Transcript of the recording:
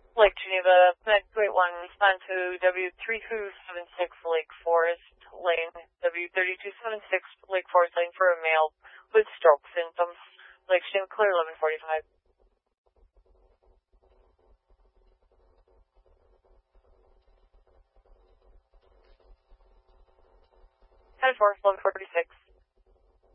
Lake Geneva, Med Great One, respond to W3276 Lake Forest Lane, W3276 Lake Forest Lane for a male with stroke symptoms. Lake Geneva, clear 1145. Headed for 1146.